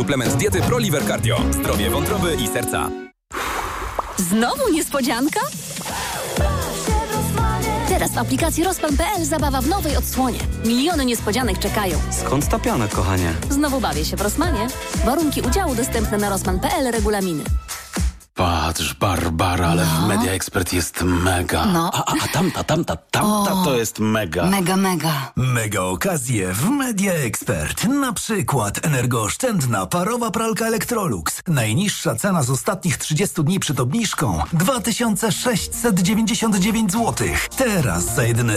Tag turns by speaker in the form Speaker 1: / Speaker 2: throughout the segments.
Speaker 1: Suplement diety ProLiver Cardio. Zdrowie wątroby i serca.
Speaker 2: Znowu niespodzianka? Teraz w aplikacji Rossmann.pl zabawa w nowej odsłonie. Miliony niespodzianek czekają.
Speaker 3: Skąd ta piana, kochanie?
Speaker 2: Znowu bawię się w Rossmanie. Warunki udziału dostępne na Rossmann.pl, regulaminy.
Speaker 4: Patrz, Barbara, ale w Media Expert jest mega.
Speaker 5: No.
Speaker 4: A tamta to jest mega.
Speaker 5: Mega.
Speaker 6: Mega okazje w Media Expert. Na przykład energooszczędna parowa pralka Electrolux. Najniższa cena z ostatnich 30 dni przed obniżką 2699 zł. Teraz za jedyne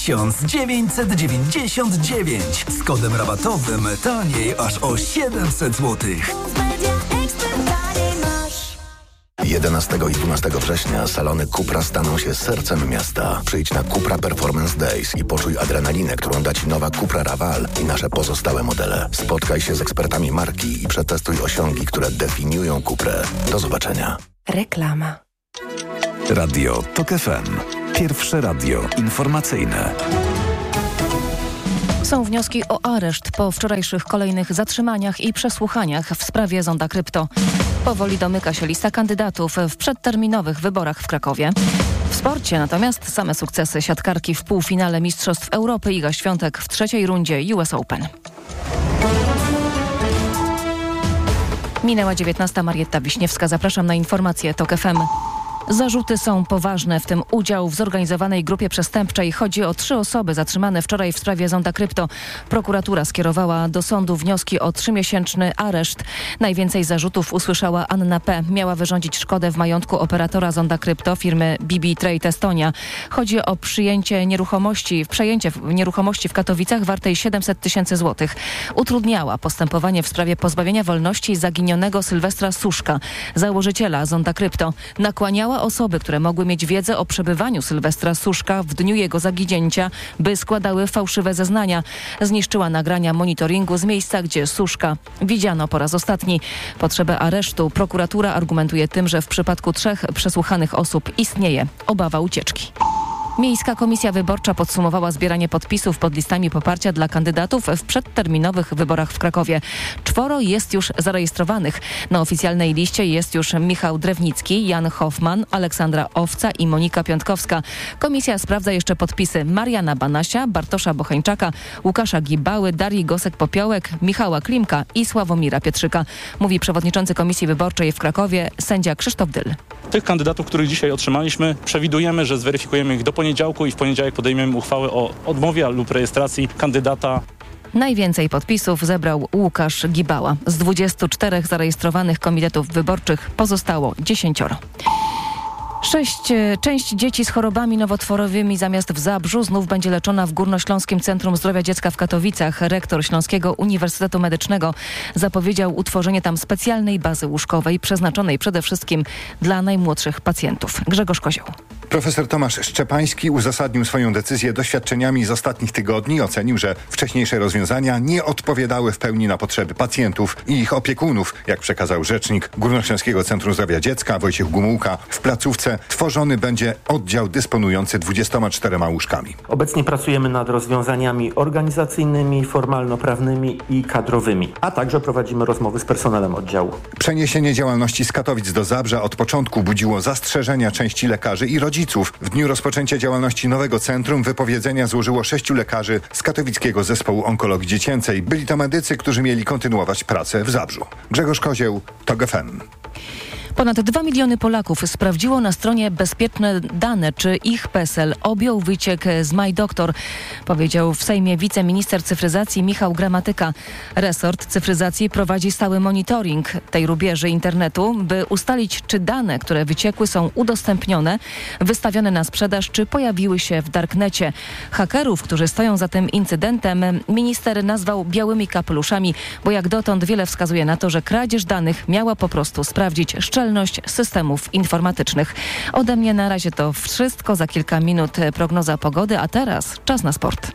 Speaker 6: 1999. Z kodem rabatowym taniej aż o 700 zł.
Speaker 7: 11 i 12 września salony Cupra staną się sercem miasta. Przyjdź na Cupra Performance Days i poczuj adrenalinę, którą da Ci nowa Cupra Raval i nasze pozostałe modele. Spotkaj się z ekspertami marki i przetestuj osiągi, które definiują Cuprę. Do zobaczenia.
Speaker 8: Reklama.
Speaker 6: Radio TOK FM. Pierwsze radio informacyjne.
Speaker 9: Są wnioski o areszt po wczorajszych kolejnych zatrzymaniach i przesłuchaniach w sprawie Zonda Krypto. Powoli domyka się lista kandydatów w przedterminowych wyborach w Krakowie. W sporcie natomiast same sukcesy siatkarki w półfinale Mistrzostw Europy. Iga Świątek w trzeciej rundzie US Open. Minęła 19. Marietta Wiśniewska. Zapraszam na informacje TOK FM. Zarzuty są poważne, w tym udział w zorganizowanej grupie przestępczej. Chodzi o 3 osoby zatrzymane wczoraj w sprawie Zonda Krypto. Prokuratura skierowała do sądu wnioski o 3-miesięczny areszt. Najwięcej zarzutów usłyszała Anna P. Miała wyrządzić szkodę w majątku operatora Zonda Krypto firmy BB Trade Estonia. Chodzi o przejęcie nieruchomości w Katowicach wartej 700 tysięcy złotych. Utrudniała postępowanie w sprawie pozbawienia wolności zaginionego Sylwestra Suszka, założyciela Zonda Krypto. Nakłaniała osoby, które mogły mieć wiedzę o przebywaniu Sylwestra Suszka w dniu jego zaginięcia, by składały fałszywe zeznania. Zniszczyła nagrania monitoringu z miejsca, gdzie Suszka widziano po raz ostatni. Potrzebę aresztu prokuratura argumentuje tym, że w przypadku 3 przesłuchanych osób istnieje obawa ucieczki. Miejska Komisja Wyborcza podsumowała zbieranie podpisów pod listami poparcia dla kandydatów w przedterminowych wyborach w Krakowie. 4 jest już zarejestrowanych. Na oficjalnej liście jest już Michał Drewnicki, Jan Hoffman, Aleksandra Owca i Monika Piątkowska. Komisja sprawdza jeszcze podpisy Mariana Banasia, Bartosza Bocheńczaka, Łukasza Gibały, Darii Gosek-Popiołek, Michała Klimka i Sławomira Pietrzyka. Mówi przewodniczący Komisji Wyborczej w Krakowie, sędzia Krzysztof Dyl.
Speaker 10: Tych kandydatów, których dzisiaj otrzymaliśmy, przewidujemy, że zweryfikujemy ich do poniedziałku i w poniedziałek podejmiemy uchwałę o odmowie lub rejestracji kandydata.
Speaker 9: Najwięcej podpisów zebrał Łukasz Gibała. Z 24 zarejestrowanych komitetów wyborczych pozostało 10. Część dzieci z chorobami nowotworowymi zamiast w Zabrzu znów będzie leczona w Górnośląskim Centrum Zdrowia Dziecka w Katowicach. Rektor Śląskiego Uniwersytetu Medycznego zapowiedział utworzenie tam specjalnej bazy łóżkowej przeznaczonej przede wszystkim dla najmłodszych pacjentów. Grzegorz Kozioł.
Speaker 11: Profesor Tomasz Szczepański uzasadnił swoją decyzję doświadczeniami z ostatnich tygodni i ocenił, że wcześniejsze rozwiązania nie odpowiadały w pełni na potrzeby pacjentów i ich opiekunów. Jak przekazał rzecznik Górnośląskiego Centrum Zdrowia Dziecka Wojciech Gumułka, w placówce tworzony będzie oddział dysponujący 24 łóżkami.
Speaker 12: Obecnie pracujemy nad rozwiązaniami organizacyjnymi, formalno-prawnymi i kadrowymi, a także prowadzimy rozmowy z personelem oddziału.
Speaker 11: Przeniesienie działalności z Katowic do Zabrza od początku budziło zastrzeżenia części lekarzy i rodziców. W dniu rozpoczęcia działalności nowego centrum wypowiedzenia złożyło 6 lekarzy z katowickiego zespołu onkologii dziecięcej. Byli to medycy, którzy mieli kontynuować pracę w Zabrzu. Grzegorz Kozieł, TOK FM.
Speaker 9: Ponad 2 miliony Polaków sprawdziło na stronie Bezpieczne Dane, czy ich PESEL objął wyciek z MyDoktor, powiedział w Sejmie wiceminister cyfryzacji Michał Gramatyka. Resort cyfryzacji prowadzi stały monitoring tej rubieży internetu, by ustalić, czy dane, które wyciekły, są udostępnione, wystawione na sprzedaż, czy pojawiły się w darknecie. Hakerów, którzy stoją za tym incydentem, minister nazwał białymi kapeluszami, bo jak dotąd wiele wskazuje na to, że kradzież danych miała po prostu sprawdzić szczelność systemów informatycznych. Ode mnie na razie to wszystko. Za kilka minut prognoza pogody, a teraz czas na sport.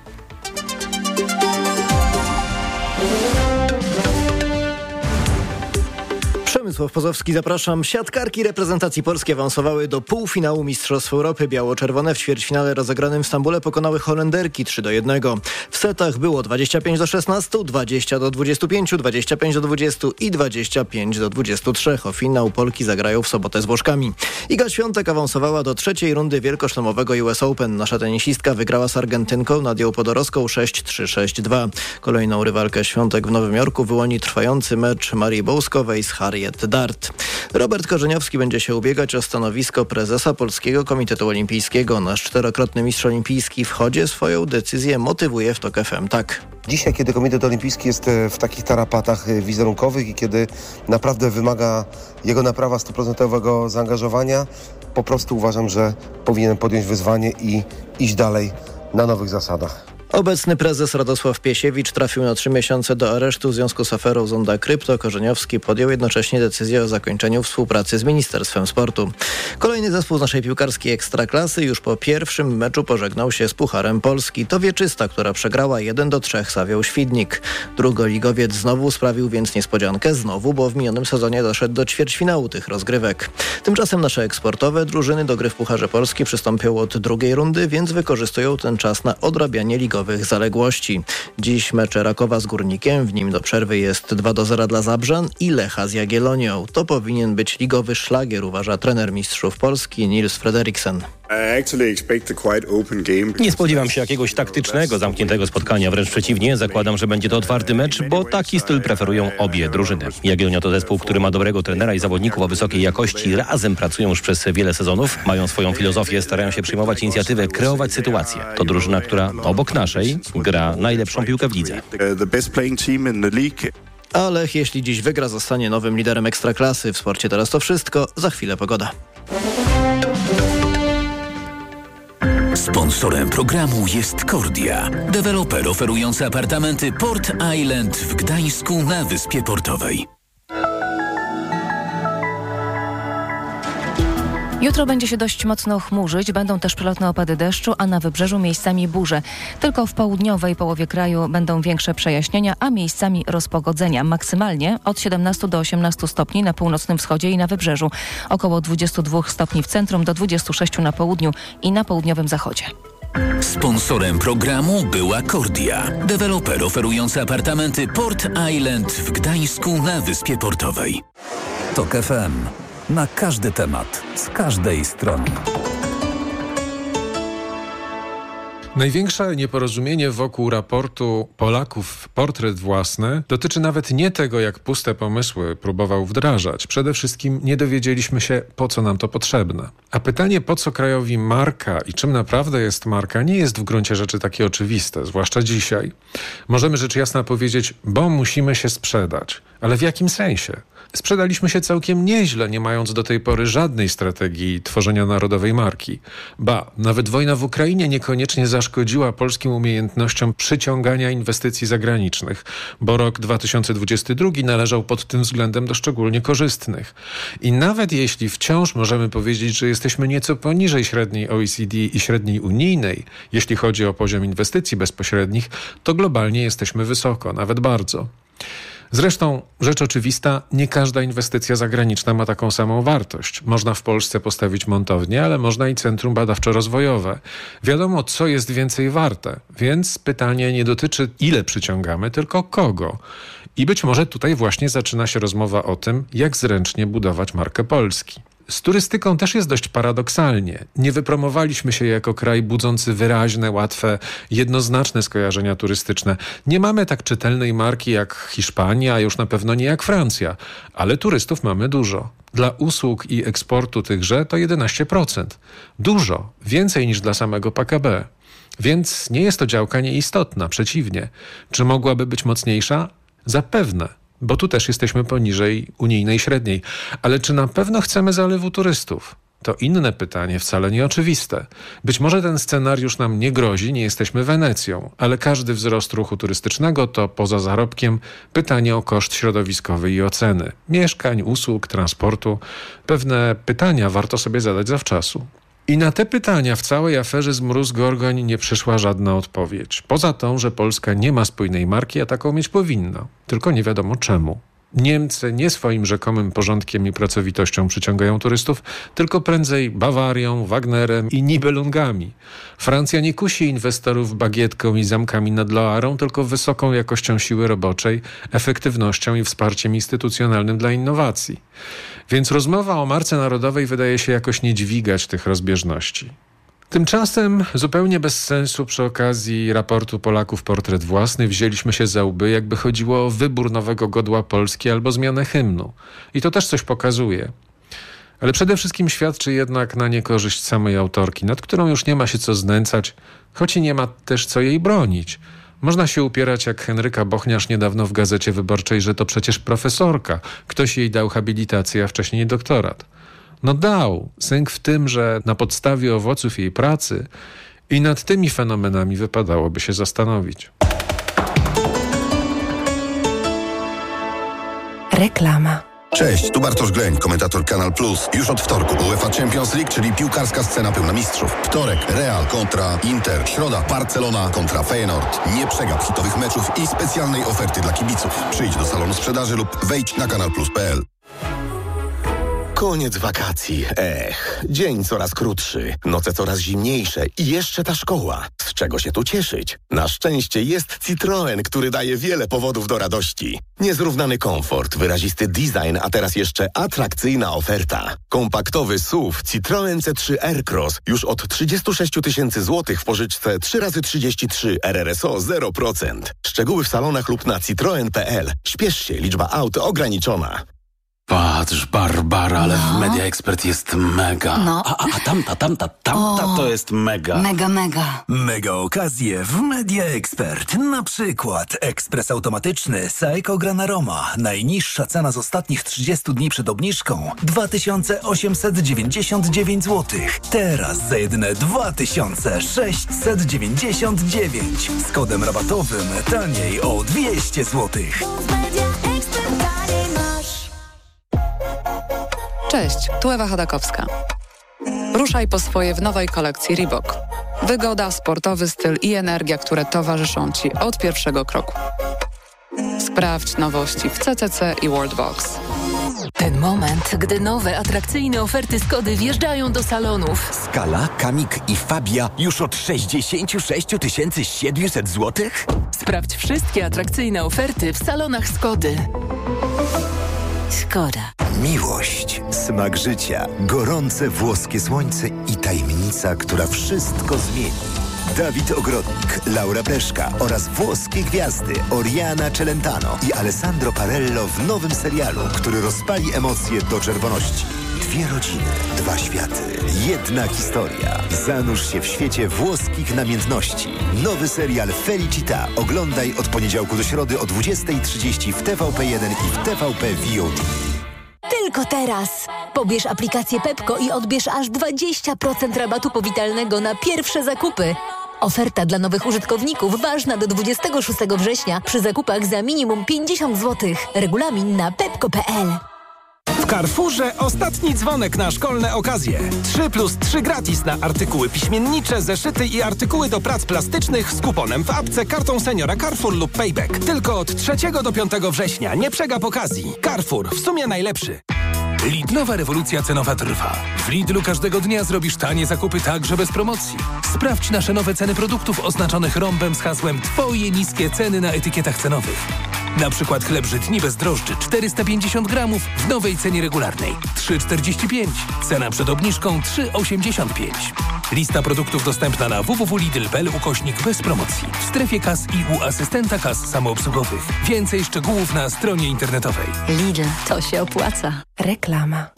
Speaker 3: Przemysław Pozowski, zapraszam. Siatkarki reprezentacji Polski awansowały do półfinału Mistrzostw Europy. Biało-czerwone w ćwierćfinale rozegranym w Stambule pokonały Holenderki 3-1. W setach było 25-16, 20-25, 25-20 i 25-23. O finał Polki zagrają w sobotę z Włoszkami. Iga Świątek awansowała do trzeciej rundy wielkoszlemowego US Open. Nasza tenisistka wygrała z Argentynką Nadią Podorowską 6-3, 6-2. Kolejną rywalkę Świątek w Nowym Jorku wyłoni trwający mecz Marii Bołskowej z Harriet Dart. Robert Korzeniowski będzie się ubiegać o stanowisko prezesa Polskiego Komitetu Olimpijskiego. Nasz 4-krotny mistrz olimpijski w chodzie swoją decyzję motywuje w TOK FM tak.
Speaker 5: Dzisiaj, kiedy Komitet Olimpijski jest w takich tarapatach wizerunkowych i kiedy naprawdę wymaga jego naprawa 100% zaangażowania, po prostu uważam, że powinien podjąć wyzwanie i iść dalej na nowych zasadach.
Speaker 3: Obecny prezes Radosław Piesiewicz trafił na 3 miesiące do aresztu w związku z aferą Zonda Krypto. Korzeniowski podjął jednocześnie decyzję o zakończeniu współpracy z Ministerstwem Sportu. Kolejny zespół z naszej piłkarskiej ekstraklasy już po pierwszym meczu pożegnał się z Pucharem Polski. To Wieczysta, która przegrała 1-3 z Awią Świdnik. Drugoligowiec znowu sprawił więc niespodziankę, bo w minionym sezonie doszedł do ćwierćfinału tych rozgrywek. Tymczasem nasze eksportowe drużyny do gry w Pucharze Polski przystąpią od drugiej rundy, więc wykorzystują ten czas na odrabianie ligowych zaległości. Dziś mecze Rakowa z Górnikiem, w nim do przerwy jest 2-0 dla Zabrzan i Lecha z Jagiellonią. To powinien być ligowy szlagier, uważa trener mistrzów Polski Nils Frederiksen.
Speaker 8: Nie spodziewam się jakiegoś taktycznego, zamkniętego spotkania. Wręcz przeciwnie, zakładam, że będzie to otwarty mecz, bo taki styl preferują obie drużyny. Jagiellonia to zespół, który ma dobrego trenera i zawodników o wysokiej jakości. Razem pracują już przez wiele sezonów, mają swoją filozofię, starają się przyjmować inicjatywę, kreować sytuację. To drużyna, która obok naszej gra najlepszą piłkę w lidze.
Speaker 3: A Lech, jeśli dziś wygra, zostanie nowym liderem ekstraklasy. W sporcie teraz to wszystko. Za chwilę pogoda.
Speaker 13: Sponsorem programu jest Kordia, deweloper oferujący apartamenty Port Island w Gdańsku na Wyspie Portowej.
Speaker 9: Jutro będzie się dość mocno chmurzyć, będą też przelotne opady deszczu, a na wybrzeżu miejscami burze. Tylko w południowej połowie kraju będą większe przejaśnienia, a miejscami rozpogodzenia. Maksymalnie od 17 do 18 stopni na północnym wschodzie i na wybrzeżu. Około 22 stopni w centrum do 26 na południu i na południowym zachodzie.
Speaker 13: Sponsorem programu była Kordia, deweloper oferujący apartamenty Port Island w Gdańsku na Wyspie Portowej.
Speaker 1: TOK FM. Na każdy temat, z każdej strony.
Speaker 14: Największe nieporozumienie wokół raportu Polaków Portret Własny dotyczy nawet nie tego, jak puste pomysły próbował wdrażać. Przede wszystkim nie dowiedzieliśmy się, po co nam to potrzebne. A pytanie, po co krajowi marka i czym naprawdę jest marka, nie jest w gruncie rzeczy takie oczywiste, zwłaszcza dzisiaj. Możemy rzecz jasna powiedzieć, bo musimy się sprzedać. Ale w jakim sensie? Sprzedaliśmy się całkiem nieźle, nie mając do tej pory żadnej strategii tworzenia narodowej marki. Ba, nawet wojna w Ukrainie niekoniecznie zaszkodziła polskim umiejętnościom przyciągania inwestycji zagranicznych, bo rok 2022 należał pod tym względem do szczególnie korzystnych. I nawet jeśli wciąż możemy powiedzieć, że jesteśmy nieco poniżej średniej OECD i średniej unijnej, jeśli chodzi o poziom inwestycji bezpośrednich, to globalnie jesteśmy wysoko, nawet bardzo. Zresztą, rzecz oczywista, nie każda inwestycja zagraniczna ma taką samą wartość. Można w Polsce postawić montownię, ale można i centrum badawczo-rozwojowe. Wiadomo, co jest więcej warte, więc pytanie nie dotyczy, ile przyciągamy, tylko kogo. I być może tutaj właśnie zaczyna się rozmowa o tym, jak zręcznie budować markę Polski. Z turystyką też jest dość paradoksalnie. Nie wypromowaliśmy się jako kraj budzący wyraźne, łatwe, jednoznaczne skojarzenia turystyczne. Nie mamy tak czytelnej marki jak Hiszpania, a już na pewno nie jak Francja, ale turystów mamy dużo. Dla usług i eksportu tychże to 11%. Dużo, więcej niż dla samego PKB. Więc nie jest to działka nieistotna, przeciwnie. Czy mogłaby być mocniejsza? Zapewne. Bo tu też jesteśmy poniżej unijnej średniej. Ale czy na pewno chcemy zalewu turystów? To inne pytanie, wcale nieoczywiste. Być może ten scenariusz nam nie grozi, nie jesteśmy Wenecją, ale każdy wzrost ruchu turystycznego to poza zarobkiem pytanie o koszt środowiskowy i oceny. Mieszkań, usług, transportu. Pewne pytania warto sobie zadać zawczasu. I na te pytania w całej aferze z Mróz-Gorgoń nie przyszła żadna odpowiedź. Poza tą, że Polska nie ma spójnej marki, a taką mieć powinna. Tylko nie wiadomo czemu. Niemcy nie swoim rzekomym porządkiem i pracowitością przyciągają turystów, tylko prędzej Bawarią, Wagnerem i Nibelungami. Francja nie kusi inwestorów bagietką i zamkami nad Loarą, tylko wysoką jakością siły roboczej, efektywnością i wsparciem instytucjonalnym dla innowacji. Więc rozmowa o marce narodowej wydaje się jakoś nie dźwigać tych rozbieżności. Tymczasem zupełnie bez sensu przy okazji raportu Polaków Portret Własny wzięliśmy się za łby, jakby chodziło o wybór nowego godła Polski albo zmianę hymnu. I to też coś pokazuje. Ale przede wszystkim świadczy jednak na niekorzyść samej autorki, nad którą już nie ma się co znęcać, choć i nie ma też co jej bronić. Można się upierać jak Henryka Bochniarz niedawno w Gazecie Wyborczej, że to przecież profesorka. Ktoś jej dał habilitację, a wcześniej doktorat. No dał. Sęk w tym, że na podstawie owoców jej pracy i nad tymi fenomenami wypadałoby się zastanowić.
Speaker 15: Reklama.
Speaker 7: Cześć, tu Bartosz Gleń, komentator Kanal Plus. Już od wtorku UEFA Champions League, czyli piłkarska scena pełna mistrzów. Wtorek Real kontra Inter. Środa Barcelona kontra Feyenoord. Nie przegap hitowych meczów i specjalnej oferty dla kibiców. Przyjdź do salonu sprzedaży lub wejdź na kanalplus.pl.
Speaker 16: Koniec wakacji. Dzień coraz krótszy, noce coraz zimniejsze i jeszcze ta szkoła. Z czego się tu cieszyć? Na szczęście jest Citroen, który daje wiele powodów do radości. Niezrównany komfort, wyrazisty design, a teraz jeszcze atrakcyjna oferta. Kompaktowy SUV Citroen C3 Aircross już od 36 000 złotych w pożyczce 3x33 RRSO 0%. Szczegóły w salonach lub na citroen.pl. Śpiesz się, liczba aut ograniczona.
Speaker 4: Patrz, Barbara, ale w Media Expert jest mega.
Speaker 6: No.
Speaker 4: A tamta to jest mega.
Speaker 6: Mega. Mega okazje w Media Expert. Na przykład ekspres automatyczny Saeco Granaroma. Najniższa cena z ostatnich 30 dni przed obniżką 2899 zł. Teraz za jedyne 2699. Z kodem rabatowym taniej o 200 zł.
Speaker 17: Cześć, tu Ewa Chodakowska. Ruszaj po swoje w nowej kolekcji Reebok. Wygoda, sportowy styl i energia, które towarzyszą Ci od pierwszego kroku. Sprawdź nowości w CCC i Worldbox.
Speaker 2: Ten moment, gdy nowe, atrakcyjne oferty Skody wjeżdżają do salonów.
Speaker 18: Skala, Kamik i Fabia już od 66 700 zł?
Speaker 2: Sprawdź wszystkie atrakcyjne oferty w salonach Skody. Skoda.
Speaker 19: Miłość, smak życia, gorące włoskie słońce i tajemnica, która wszystko zmieni. Dawid Ogrodnik, Laura Breszka oraz włoskie gwiazdy Oriana Celentano i Alessandro Parello w nowym serialu, który rozpali emocje do czerwoności. Dwie rodziny, dwa światy, jedna historia. Zanurz się w świecie włoskich namiętności. Nowy serial Felicita oglądaj od poniedziałku do środy o 20:30 w TVP1 i w TVP VOD.
Speaker 2: Tylko teraz! Pobierz aplikację Pepko i odbierz aż 20% rabatu powitalnego na pierwsze zakupy. Oferta dla nowych użytkowników ważna do 26 września przy zakupach za minimum 50 zł. Regulamin na pepko.pl.
Speaker 20: W Carrefourze ostatni dzwonek na szkolne okazje. 3+3 gratis na artykuły piśmiennicze, zeszyty i artykuły do prac plastycznych z kuponem w apce, kartą seniora Carrefour lub Payback. Tylko od 3 do 5 września. Nie przegap okazji. Carrefour, w sumie najlepszy.
Speaker 21: Lidlowa rewolucja cenowa trwa. W Lidlu każdego dnia zrobisz tanie zakupy także bez promocji. Sprawdź nasze nowe ceny produktów oznaczonych rąbem z hasłem Twoje niskie ceny na etykietach cenowych. Na przykład chleb żytni bez drożdży 450 gramów w nowej cenie regularnej 3,45. Cena przed obniżką 3,85. Lista produktów dostępna na www.lidl.pl// bez promocji. W strefie kas i u asystenta kas samoobsługowych. Więcej szczegółów na stronie internetowej.
Speaker 2: Lidl, to się opłaca.
Speaker 15: Reklama.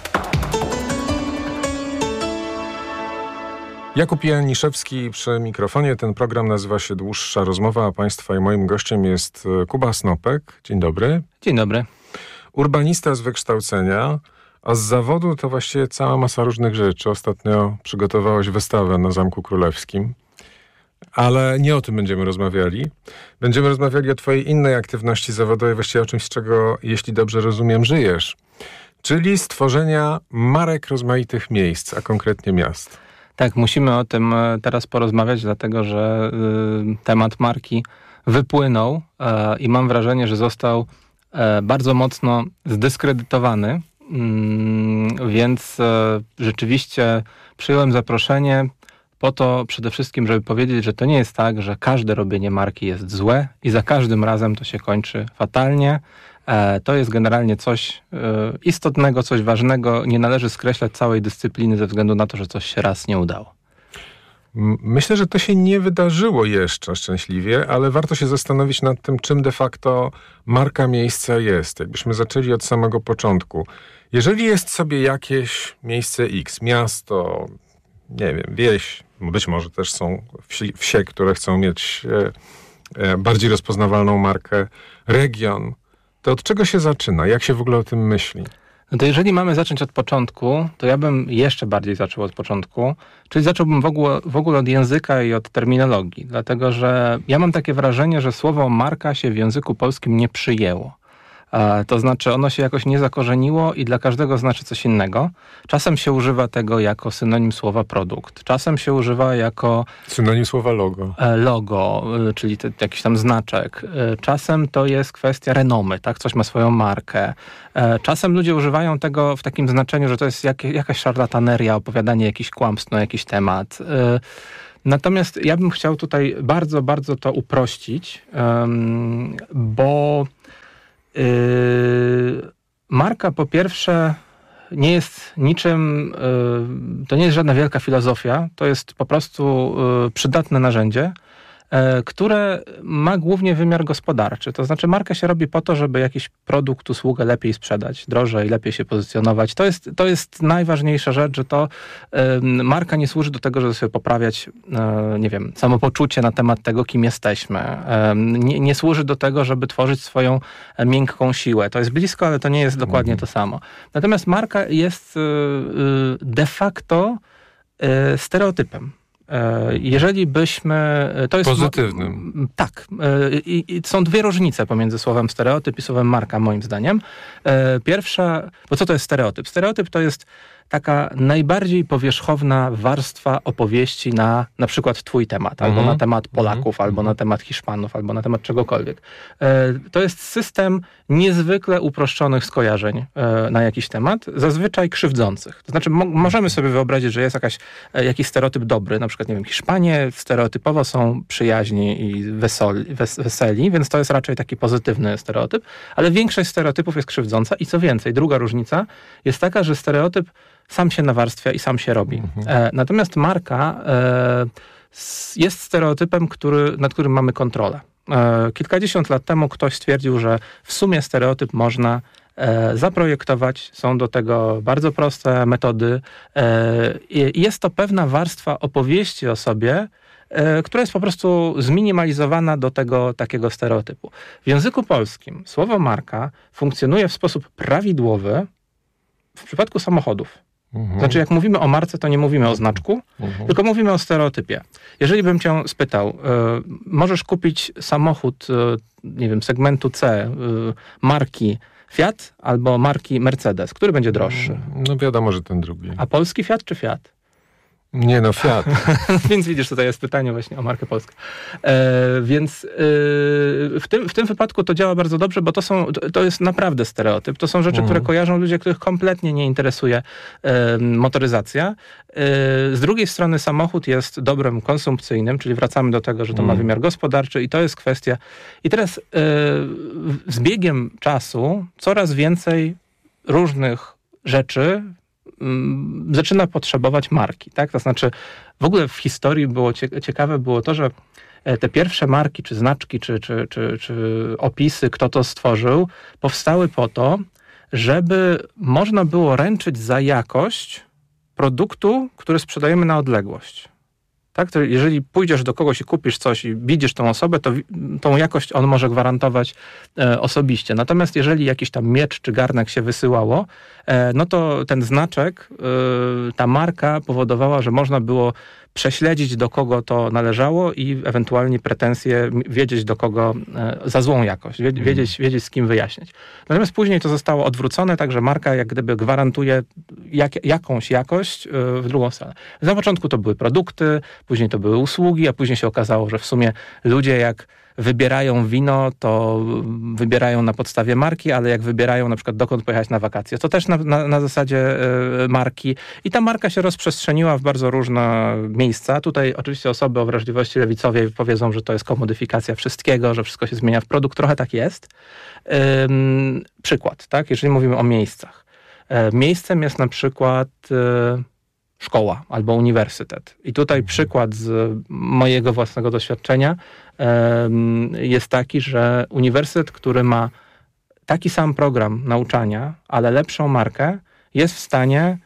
Speaker 14: Jakub Janiszewski przy mikrofonie. Ten program nazywa się Dłuższa Rozmowa, a Państwa i moim gościem jest Kuba Snopek. Dzień dobry.
Speaker 22: Dzień dobry.
Speaker 14: Urbanista z wykształcenia, a z zawodu to właściwie cała masa różnych rzeczy. Ostatnio przygotowałeś wystawę na Zamku Królewskim, ale nie o tym będziemy rozmawiali. Będziemy rozmawiali o twojej innej aktywności zawodowej, właściwie o czymś, z czego, jeśli dobrze rozumiem, żyjesz. Czyli stworzenia marek rozmaitych miejsc, a konkretnie miast.
Speaker 22: Tak, musimy o tym teraz porozmawiać, dlatego że temat marki wypłynął i mam wrażenie, że został bardzo mocno zdyskredytowany, więc rzeczywiście przyjąłem zaproszenie po to przede wszystkim, żeby powiedzieć, że to nie jest tak, że każde robienie marki jest złe i za każdym razem to się kończy fatalnie. To jest generalnie coś istotnego, coś ważnego. Nie należy skreślać całej dyscypliny ze względu na to, że coś się raz nie udało.
Speaker 14: Myślę, że to się nie wydarzyło jeszcze szczęśliwie, ale warto się zastanowić nad tym, czym de facto marka miejsca jest. Jakbyśmy zaczęli od samego początku. Jeżeli jest sobie jakieś miejsce X, miasto, nie wiem, wieś, być może też są wsie, które chcą mieć bardziej rozpoznawalną markę, region, to od czego się zaczyna? Jak się w ogóle o tym myśli?
Speaker 22: No to jeżeli mamy zacząć od początku, to ja bym jeszcze bardziej zaczął od początku, czyli zacząłbym w ogóle od języka i od terminologii, dlatego że ja mam takie wrażenie, że słowo marka się w języku polskim nie przyjęło. To znaczy ono się jakoś nie zakorzeniło i dla każdego znaczy coś innego. Czasem się używa tego jako synonim słowa produkt. Czasem się używa jako
Speaker 14: synonim słowa logo.
Speaker 22: Logo, czyli jakiś tam znaczek. Czasem to jest kwestia renomy, tak? Coś ma swoją markę. Czasem ludzie używają tego w takim znaczeniu, że to jest jakaś szarlataneria, opowiadanie jakichś kłamstw na jakiś temat. Natomiast ja bym chciał tutaj bardzo, bardzo to uprościć, bo marka po pierwsze nie jest niczym, to nie jest żadna wielka filozofia, to jest po prostu przydatne narzędzie, które ma głównie wymiar gospodarczy. To znaczy marka się robi po to, żeby jakiś produkt, usługę lepiej sprzedać, drożej, lepiej się pozycjonować. To jest najważniejsza rzecz, że to marka nie służy do tego, żeby sobie poprawiać, nie wiem, samopoczucie na temat tego, kim jesteśmy. Nie służy do tego, żeby tworzyć swoją miękką siłę. To jest blisko, ale to nie jest dokładnie to samo. Natomiast marka jest de facto stereotypem. Jeżeli byśmy... To jest
Speaker 14: pozytywnym.
Speaker 22: Tak. I są dwie różnice pomiędzy słowem stereotyp i słowem marka, moim zdaniem. Pierwsza... Bo co to jest stereotyp? Stereotyp to jest taka najbardziej powierzchowna warstwa opowieści na przykład twój temat, albo na temat Polaków, albo na temat Hiszpanów, albo na temat czegokolwiek. To jest system niezwykle uproszczonych skojarzeń na jakiś temat, zazwyczaj krzywdzących. To znaczy możemy sobie wyobrazić, że jest jakiś stereotyp dobry, na przykład, nie wiem, Hiszpanie stereotypowo są przyjaźni i weseli, więc to jest raczej taki pozytywny stereotyp, ale większość stereotypów jest krzywdząca i co więcej, druga różnica jest taka, że stereotyp sam się nawarstwia i sam się robi. Natomiast marka jest stereotypem, nad którym mamy kontrolę. Kilkadziesiąt lat temu ktoś stwierdził, że w sumie stereotyp można zaprojektować. Są do tego bardzo proste metody. Jest to pewna warstwa opowieści o sobie, która jest po prostu zminimalizowana do tego takiego stereotypu. W języku polskim słowo marka funkcjonuje w sposób prawidłowy w przypadku samochodów. Znaczy, jak mówimy o marce, to nie mówimy o znaczku, tylko mówimy o stereotypie. Jeżeli bym cię spytał, możesz kupić samochód, nie wiem, segmentu C, marki Fiat albo marki Mercedes. Który będzie droższy?
Speaker 14: No wiadomo, że ten drugi.
Speaker 22: A polski Fiat czy Fiat?
Speaker 14: Nie no, Fiat.
Speaker 22: Więc widzisz, tutaj jest pytanie właśnie o markę polską. Więc w tym wypadku to działa bardzo dobrze, bo to jest naprawdę stereotyp. To są rzeczy, które kojarzą ludzie, których kompletnie nie interesuje motoryzacja. Z drugiej strony samochód jest dobrem konsumpcyjnym, czyli wracamy do tego, że to ma wymiar gospodarczy i to jest kwestia. I teraz z biegiem czasu coraz więcej różnych rzeczy zaczyna potrzebować marki, tak? To znaczy w ogóle w historii ciekawe było to, że te pierwsze marki, czy znaczki, czy opisy, kto to stworzył, powstały po to, żeby można było ręczyć za jakość produktu, który sprzedajemy na odległość. Tak? To jeżeli pójdziesz do kogoś i kupisz coś i widzisz tą osobę, to tą jakość on może gwarantować osobiście. Natomiast jeżeli jakiś tam miecz czy garnek się wysyłało, no to ten znaczek, ta marka powodowała, że można było prześledzić, do kogo to należało i ewentualnie pretensje wiedzieć, do kogo za złą jakość, wiedzieć z kim wyjaśniać. Natomiast później to zostało odwrócone, także marka jak gdyby gwarantuje jakąś jakość w drugą stronę. Na początku to były produkty, później to były usługi, a później się okazało, że w sumie ludzie jak wybierają wino, to wybierają na podstawie marki, ale jak wybierają na przykład dokąd pojechać na wakacje, to też na zasadzie marki. I ta marka się rozprzestrzeniła w bardzo różne miejsca. Tutaj oczywiście osoby o wrażliwości lewicowej powiedzą, że to jest komodyfikacja wszystkiego, że wszystko się zmienia w produkt. Trochę tak jest. Przykład, tak? Jeżeli mówimy o miejscach. Miejscem jest na przykład szkoła albo uniwersytet. I tutaj przykład z mojego własnego doświadczenia jest taki, że uniwersytet, który ma taki sam program nauczania, ale lepszą markę, jest w stanie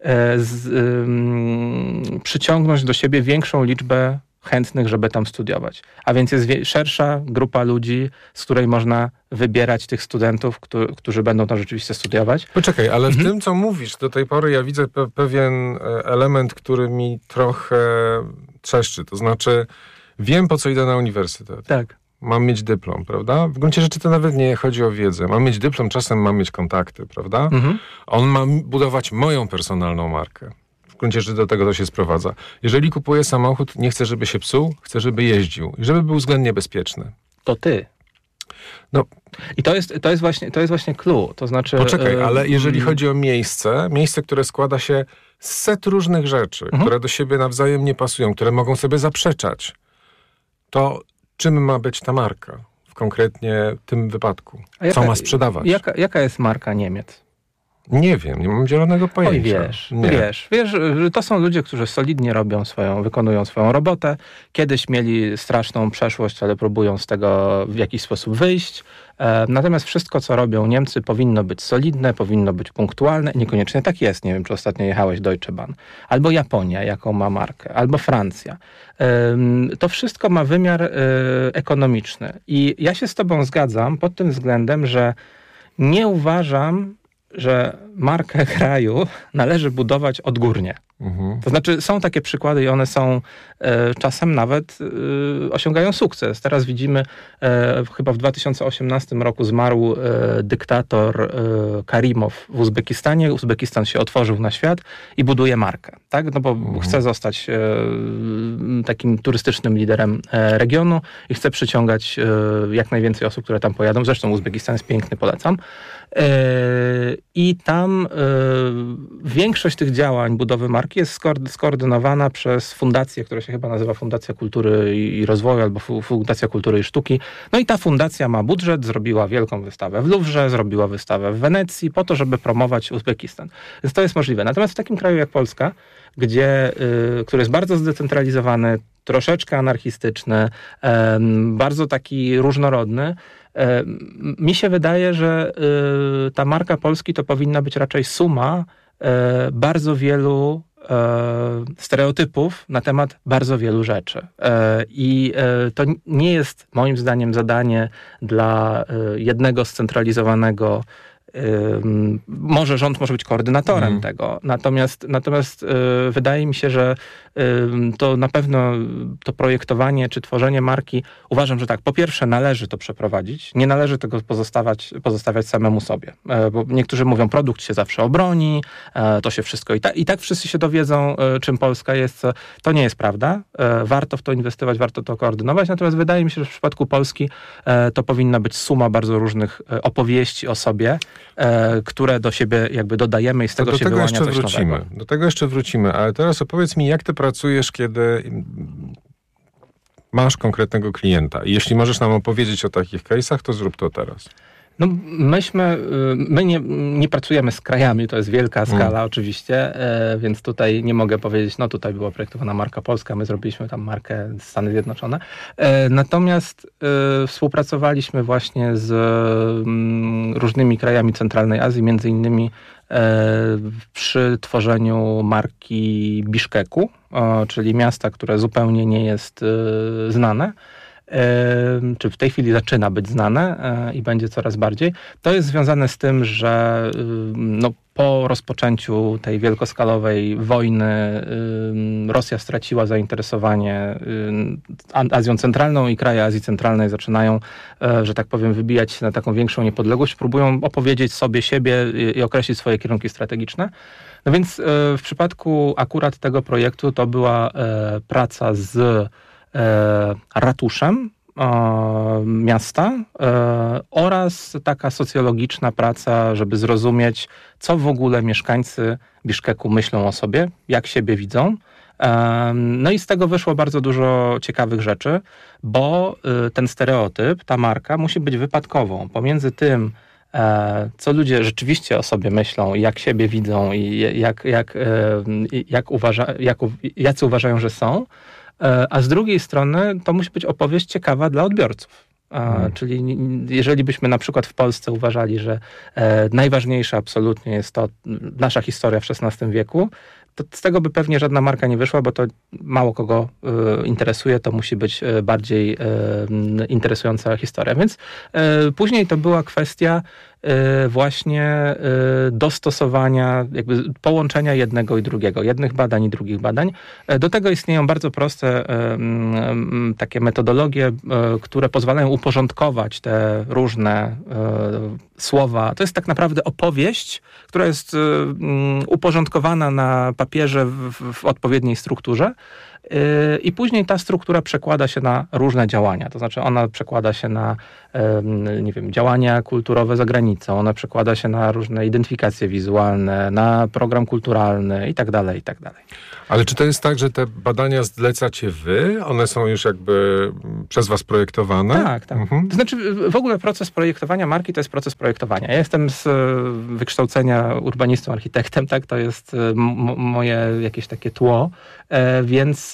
Speaker 22: przyciągnąć do siebie większą liczbę chętnych, żeby tam studiować. A więc jest szersza grupa ludzi, z której można wybierać tych studentów, którzy będą tam rzeczywiście studiować.
Speaker 14: Poczekaj, ale w tym, co mówisz, do tej pory ja widzę pewien element, który mi trochę trzeszczy. To znaczy, wiem, po co idę na uniwersytet.
Speaker 22: Tak.
Speaker 14: Mam mieć dyplom, prawda? W gruncie rzeczy to nawet nie chodzi o wiedzę. Mam mieć dyplom, czasem mam mieć kontakty, prawda? On ma budować moją personalną markę. W gruncie rzeczy do tego to się sprowadza. Jeżeli kupuję samochód, nie chcę, żeby się psuł, chcę, żeby jeździł i żeby był względnie bezpieczny.
Speaker 22: To ty.
Speaker 14: No.
Speaker 22: I to jest właśnie clue. To znaczy...
Speaker 14: Poczekaj, ale jeżeli chodzi o miejsce, które składa się z set różnych rzeczy, które do siebie nawzajem nie pasują, które mogą sobie zaprzeczać, to czym ma być ta marka w konkretnie tym wypadku? Co ma sprzedawać?
Speaker 22: Jaka jest marka Niemiec?
Speaker 14: Nie wiem, nie mam zielonego pojęcia.
Speaker 22: Oj, wiesz, to są ludzie, którzy solidnie wykonują swoją robotę. Kiedyś mieli straszną przeszłość, ale próbują z tego w jakiś sposób wyjść. Natomiast wszystko, co robią Niemcy, powinno być solidne, powinno być punktualne. Niekoniecznie tak jest. Nie wiem, czy ostatnio jechałeś Deutsche Bahn. Albo Japonia, jaką ma markę. Albo Francja. To wszystko ma wymiar ekonomiczny. I ja się z tobą zgadzam pod tym względem, że nie uważam, że markę kraju należy budować odgórnie. To znaczy są takie przykłady i one są czasem nawet osiągają sukces. Teraz widzimy, chyba w 2018 roku zmarł dyktator Karimow w Uzbekistanie. Uzbekistan się otworzył na świat i buduje markę. Tak? No bo chce zostać takim turystycznym liderem regionu i chce przyciągać jak najwięcej osób, które tam pojadą. Zresztą Uzbekistan jest piękny, polecam. I tam większość tych działań budowy marki jest skoordynowana przez fundację, która się chyba nazywa Fundacja Kultury i Rozwoju albo Fundacja Kultury i Sztuki. No i ta fundacja ma budżet, zrobiła wielką wystawę w Luwrze, zrobiła wystawę w Wenecji po to, żeby promować Uzbekistan. Więc to jest możliwe. Natomiast w takim kraju jak Polska, który jest bardzo zdecentralizowany, troszeczkę anarchistyczny, bardzo taki różnorodny, mi się wydaje, że ta marka Polski to powinna być raczej suma bardzo wielu stereotypów na temat bardzo wielu rzeczy. I to nie jest moim zdaniem zadanie dla jednego scentralizowanego. Może rząd może być koordynatorem tego, natomiast wydaje mi się, że to na pewno to projektowanie czy tworzenie marki, uważam, że tak, po pierwsze należy to przeprowadzić, nie należy tego pozostawiać samemu sobie, bo niektórzy mówią, produkt się zawsze obroni, to się wszystko i tak wszyscy się dowiedzą, czym Polska jest. To nie jest prawda, warto w to inwestować, warto to koordynować, natomiast wydaje mi się, że w przypadku Polski to powinna być suma bardzo różnych opowieści o sobie, które do siebie jakby dodajemy i z tego się wyłania coś nowego.
Speaker 14: Do tego jeszcze wrócimy, ale teraz opowiedz mi, jak ty pracujesz, kiedy masz konkretnego klienta i jeśli możesz nam opowiedzieć o takich case'ach, to zrób to teraz.
Speaker 22: No my nie pracujemy z krajami, to jest wielka skala oczywiście, więc tutaj nie mogę powiedzieć, no tutaj była projektowana marka polska, my zrobiliśmy tam markę Stany Zjednoczone. Natomiast współpracowaliśmy właśnie z różnymi krajami centralnej Azji, między innymi przy tworzeniu marki Biszkeku, czyli miasta, które zupełnie nie jest znane, czy w tej chwili zaczyna być znane i będzie coraz bardziej. To jest związane z tym, że po rozpoczęciu tej wielkoskalowej wojny Rosja straciła zainteresowanie Azją Centralną i kraje Azji Centralnej zaczynają, że tak powiem, wybijać się na taką większą niepodległość, próbują opowiedzieć sobie siebie i określić swoje kierunki strategiczne. No więc w przypadku akurat tego projektu to była praca z ratuszem, miasta oraz taka socjologiczna praca, żeby zrozumieć, co w ogóle mieszkańcy Biszkeku myślą o sobie, jak siebie widzą. No i z tego wyszło bardzo dużo ciekawych rzeczy, bo ten stereotyp, ta marka musi być wypadkową pomiędzy tym, co ludzie rzeczywiście o sobie myślą, jak siebie widzą i jacy uważają, że są, a z drugiej strony to musi być opowieść ciekawa dla odbiorców. Czyli jeżeli byśmy na przykład w Polsce uważali, że najważniejsza absolutnie jest to nasza historia w XVI wieku, to z tego by pewnie żadna marka nie wyszła, bo to mało kogo interesuje, to musi być bardziej interesująca historia. Więc później to była kwestia właśnie dostosowania, jakby połączenia jednego i drugiego, jednych badań i drugich badań. Do tego istnieją bardzo proste takie metodologie, które pozwalają uporządkować te różne słowa. To jest tak naprawdę opowieść, która jest uporządkowana na papierze w odpowiedniej strukturze. I później ta struktura przekłada się na różne działania. To znaczy ona przekłada się na, nie wiem, działania kulturowe za granicą, ona przekłada się na różne identyfikacje wizualne, na program kulturalny i tak dalej, i tak dalej.
Speaker 14: Ale czy to jest tak, że te badania zlecacie wy? One są już jakby przez was projektowane?
Speaker 22: Tak, tak. To znaczy w ogóle proces projektowania marki to jest proces projektowania. Ja jestem z wykształcenia urbanistą, architektem, tak? To jest moje jakieś takie tło, więc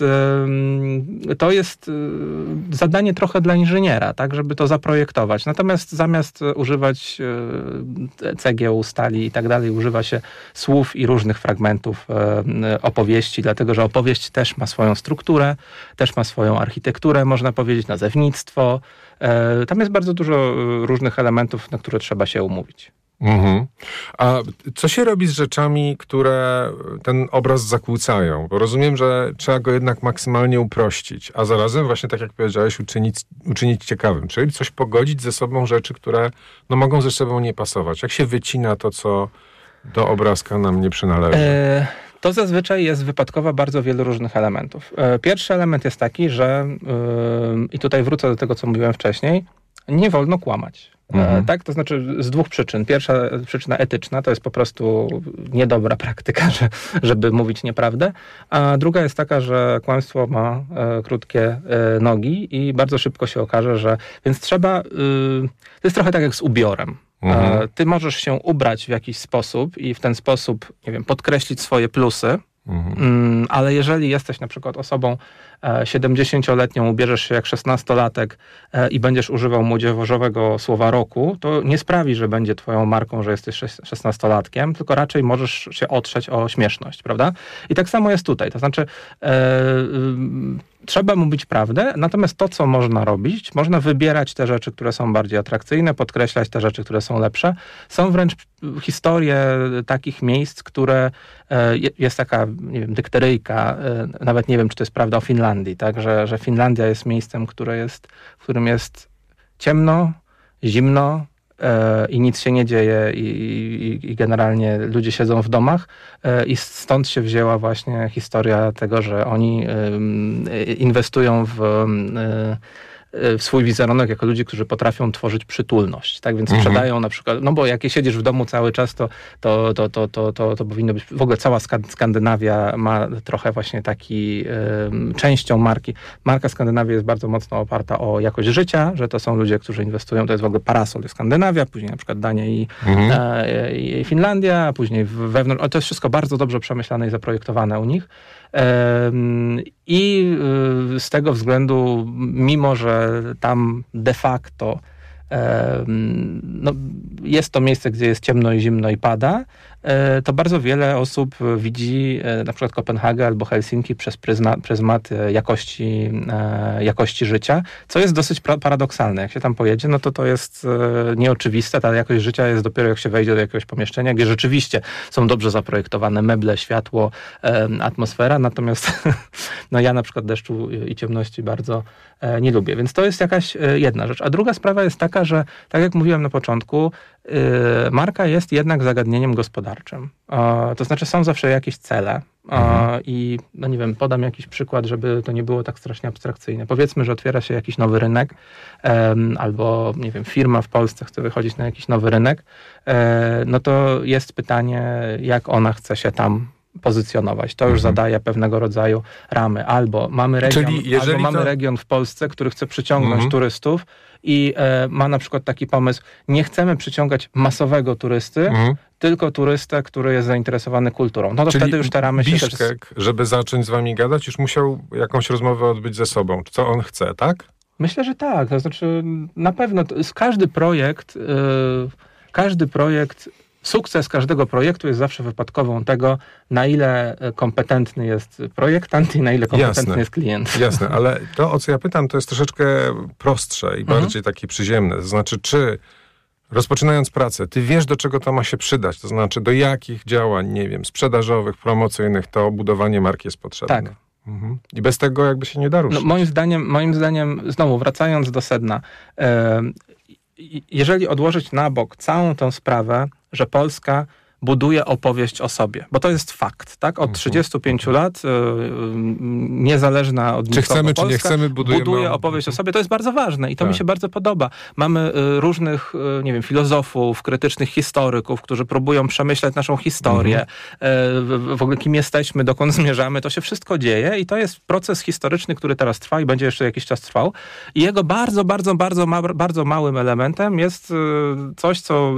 Speaker 22: to jest zadanie trochę dla inżyniera, tak, żeby to zaprojektować. Natomiast zamiast używać cegieł, stali i tak dalej, używa się słów i różnych fragmentów opowieści, dlatego że opowieść też ma swoją strukturę, też ma swoją architekturę, można powiedzieć, nazewnictwo. Tam jest bardzo dużo różnych elementów, na które trzeba się umówić.
Speaker 14: Mhm. A co się robi z rzeczami, które ten obraz zakłócają? Bo rozumiem, że trzeba go jednak maksymalnie uprościć, a zarazem właśnie, tak jak powiedziałeś, uczynić ciekawym. Czyli coś pogodzić ze sobą rzeczy, które mogą ze sobą nie pasować. Jak się wycina to, co do obrazka nam nie przynależy?
Speaker 22: To zazwyczaj jest wypadkowa bardzo wielu różnych elementów. Pierwszy element jest taki, że i tutaj wrócę do tego, co mówiłem wcześniej, nie wolno kłamać. Tak? To znaczy z dwóch przyczyn. Pierwsza przyczyna etyczna to jest po prostu niedobra praktyka, żeby mówić nieprawdę, a druga jest taka, że kłamstwo ma krótkie nogi i bardzo szybko się okaże, że... Więc trzeba... To jest trochę tak jak z ubiorem. Ty możesz się ubrać w jakiś sposób i w ten sposób, nie wiem, podkreślić swoje plusy, ale jeżeli jesteś na przykład osobą 70-letnią, ubierzesz się jak 16-latek i będziesz używał młodzieżowego słowa roku, to nie sprawi, że będzie twoją marką, że jesteś 16-latkiem, tylko raczej możesz się otrzeć o śmieszność, prawda? I tak samo jest tutaj. To znaczy trzeba mówić prawdę, natomiast to, co można robić, można wybierać te rzeczy, które są bardziej atrakcyjne, podkreślać te rzeczy, które są lepsze. Są wręcz historie takich miejsc, które jest taka, nie wiem, dykteryjka, nawet nie wiem, czy to jest prawda o Finlandii, tak? Że Finlandia jest miejscem, w którym jest ciemno, zimno, i nic się nie dzieje i generalnie ludzie siedzą w domach i stąd się wzięła właśnie historia tego, że oni inwestują w swój wizerunek jako ludzi, którzy potrafią tworzyć przytulność. Tak więc sprzedają na przykład, no bo jak siedzisz w domu cały czas, to powinno być, w ogóle cała Skandynawia ma trochę właśnie taki częścią marki. Marka Skandynawia jest bardzo mocno oparta o jakość życia, że to są ludzie, którzy inwestują, to jest w ogóle parasol jest Skandynawia, później na przykład Dania i Finlandia, a później wewnątrz, to jest wszystko bardzo dobrze przemyślane i zaprojektowane u nich. I z tego względu, mimo że tam de facto jest to miejsce, gdzie jest ciemno i zimno i pada, to bardzo wiele osób widzi na przykład Kopenhagę albo Helsinki przez pryzmat jakości życia, co jest dosyć paradoksalne. Jak się tam pojedzie, no to jest nieoczywiste. Ta jakość życia jest dopiero jak się wejdzie do jakiegoś pomieszczenia, gdzie rzeczywiście są dobrze zaprojektowane meble, światło, atmosfera, natomiast ja na przykład deszczu i ciemności bardzo nie lubię. Więc to jest jakaś jedna rzecz. A druga sprawa jest taka, że tak jak mówiłem na początku, marka jest jednak zagadnieniem gospodarczym. To znaczy są zawsze jakieś cele i no nie wiem, podam jakiś przykład, żeby to nie było tak strasznie abstrakcyjne. Powiedzmy, że otwiera się jakiś nowy rynek albo nie wiem, firma w Polsce chce wychodzić na jakiś nowy rynek, no to jest pytanie, jak ona chce się tam pozycjonować. To już zadaje pewnego rodzaju ramy. Albo mamy region w Polsce, który chce przyciągnąć turystów i ma na przykład taki pomysł, nie chcemy przyciągać masowego turysty, tylko turystę, który jest zainteresowany kulturą. No to
Speaker 14: czyli
Speaker 22: wtedy już staramy się
Speaker 14: Biszkek, żeby zacząć z wami gadać, już musiał jakąś rozmowę odbyć ze sobą. Co on chce, tak?
Speaker 22: Myślę, że tak. To znaczy na pewno każdy projekt, sukces każdego projektu jest zawsze wypadkową tego, na ile kompetentny jest projektant i na ile kompetentny jest klient.
Speaker 14: Jasne, ale to, o co ja pytam, to jest troszeczkę prostsze i bardziej takie przyziemne. To znaczy, czy rozpoczynając pracę, ty wiesz, do czego to ma się przydać? To znaczy, do jakich działań, nie wiem, sprzedażowych, promocyjnych to budowanie marki jest potrzebne?
Speaker 22: Tak.
Speaker 14: I bez tego jakby się nie da ruszyć.
Speaker 22: No, moim zdaniem, znowu wracając do sedna, jeżeli odłożyć na bok całą tą sprawę, że Polska buduje opowieść o sobie, bo to jest fakt, tak? Od 35 lat niezależna od nikogo
Speaker 14: czy chcemy,
Speaker 22: Polska
Speaker 14: czy nie chcemy,
Speaker 22: buduje opowieść o sobie. To jest bardzo ważne i to mi się bardzo podoba. Mamy różnych, nie wiem, filozofów, krytycznych historyków, którzy próbują przemyśleć naszą historię, w ogóle kim jesteśmy, dokąd zmierzamy. To się wszystko dzieje i to jest proces historyczny, który teraz trwa i będzie jeszcze jakiś czas trwał. I jego bardzo małym elementem jest coś, co